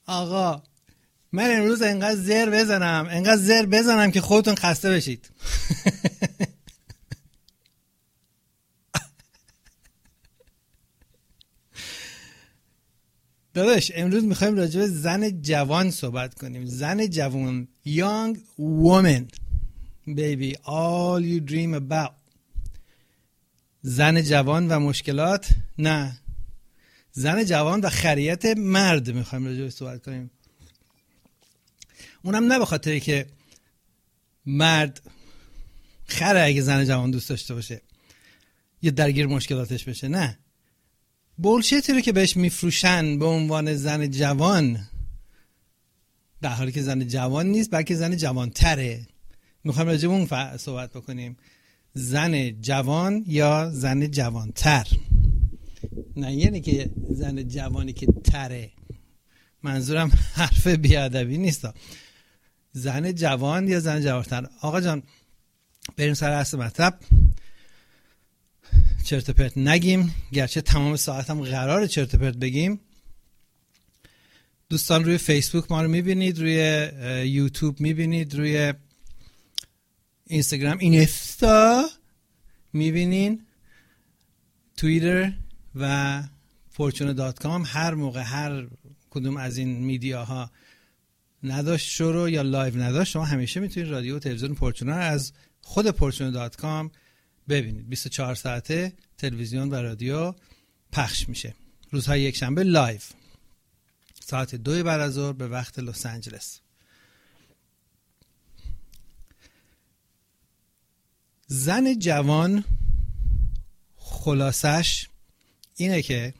آقا من امروز انقدر زر بزنم که خودتون خسته بشید. داداش امروز میخوایم راجع به زن جوان صحبت کنیم. زن جوان، young woman baby all you dream about. زن جوان و مشکلات، نه، زن جوان و خریت مرد میخوایم راجع به صحبت کنیم. اونم نه به خاطری که مرد خره اگه زن جوان دوست داشته باشه یا درگیر مشکلاتش بشه، نه، بولشیتی رو که بهش میفروشن به عنوان زن جوان، در حالی که زن جوان نیست بلکه زن جوانتره. میخوایم راجع به اون صحبت بکنیم. زن جوان یا زن جوانتر، نه یعنی که زن جوانی که تره، منظورم حرف بیادبی نیست. زن جوان یا زن جوانتر. آقا جان بریم سر اصل مطلب، چرت و پرت نگیم، گرچه تمام ساعت هم قراره چرت و پرت بگیم. دوستان روی فیسبوک ما رو میبینید، روی یوتیوب میبینید، روی اینستاگرام اینستا میبینین، توییتر و fortune.com. هر موقع هر کدوم از این میدیاها نداشت شروع یا لایو نداشت، شما همیشه میتونید رادیو و تلویزیون فورچونا رو از خود fortune.com ببینید. 24 ساعته تلویزیون و رادیو پخش میشه. روزهای یک شنبه لایو ساعت 2 بعد از ظهر به وقت لس آنجلس. زن جوان خلاصش اینه که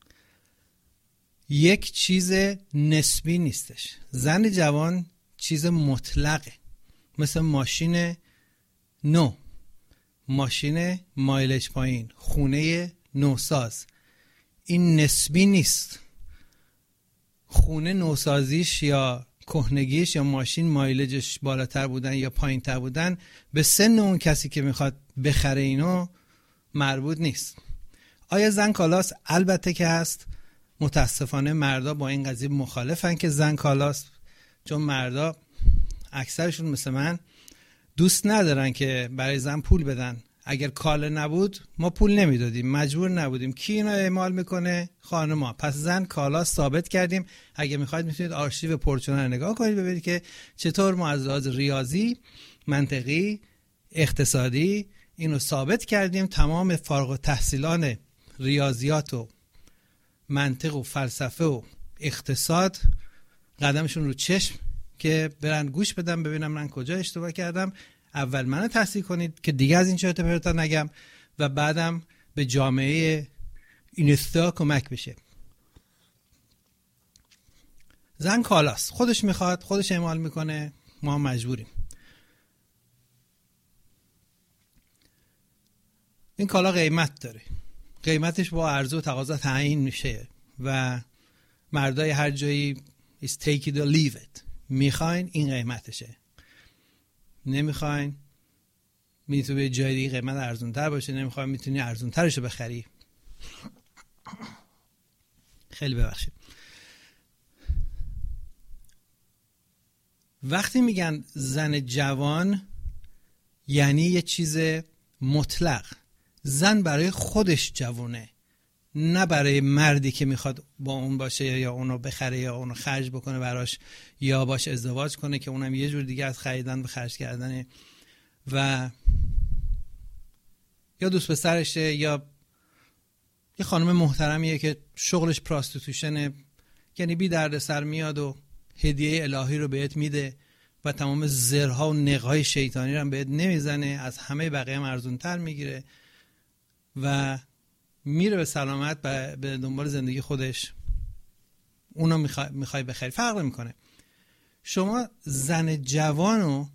یک چیز نسبی نیستش. زن جوان چیز مطلقه، مثل ماشین نو، ماشین مایلج پایین، خونه نوساز. این نسبی نیست. خونه نوسازیش یا کهنگیش یا ماشین مایلجش بالاتر بودن یا پایین تر بودن به سن اون کسی که میخواد بخره اینو مربوط نیست. آیا زن کالاست؟ البته که هست. متاسفانه مردا با این قضیه مخالفن که زن کالاست، چون مردا اکثرشون مثل من دوست ندارن که برای زن پول بدن. اگر کاله نبود ما پول نمیدادیم، مجبور نبودیم. کی اینو اعمال میکنه؟ خانم‌ها. پس زن کالا ثابت کردیم. اگه میخواید میتونید آرشیو پورچونا رو نگاه کنید ببینید که چطور ما از لحاظ ریاضی، منطقی، اقتصادی اینو ثابت کردیم. تمام فارغ التحصیلان ریاضیات و منطق و فلسفه و اقتصاد قدمشون رو چشم که برن گوش بدن ببینم من کجا اشتباه کردم. اول منو تحصیل کنید که دیگه از این چرت و پرتا نگم و بعدم به جامعه اینستا کمک بشه. زن کالاست، خودش میخواد، خودش اعمال میکنه، ما مجبوریم. این کالا قیمت داره، قیمتش با عرضه و تقاضا تعیین میشه و مردای هر جایی is take it or leave it. میخواین این قیمتشه، نمیخواین میتونی به جای دیگه قیمت ارزونتر باشه، نمیخواین میتونی ارزونترشو بخری. خیلی ببخشید. وقتی میگن زن جوان یعنی یه چیز مطلق. زن برای خودش جوونه، نه برای مردی که میخواد با اون باشه یا اونو بخره یا اونو خرج بکنه براش یا باش ازدواج کنه که اونم یه جور دیگه از خریدن به خرج کردنه و یا دوست پسرشه یا یه خانم محترمیه که شغلش پراستیتوشنه، یعنی بی درد سر میاد و هدیه الهی رو بهت میده و تمام زرها و نقهای شیطانی رو هم بهت نمیزنه، از همه بقیه هم ارزونتر میگیره و میره به سلامت به دنبال زندگی خودش. اونو میخوای بخری، فرق میکنه. شما زن جوانو